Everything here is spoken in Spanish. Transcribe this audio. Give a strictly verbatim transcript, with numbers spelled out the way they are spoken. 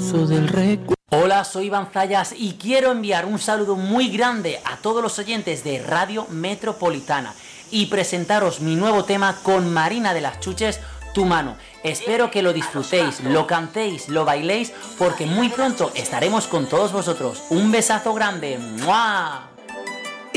pozo del recuerdo. Hola, soy Iván Zayas y quiero enviar un saludo muy grande a todos los oyentes de Radio Metropolitana y presentaros mi nuevo tema con Marina de las Chuches, Tu Mano. Espero que lo disfrutéis, lo cantéis, lo bailéis, porque muy pronto estaremos con todos vosotros. Un besazo grande. ¡Mua!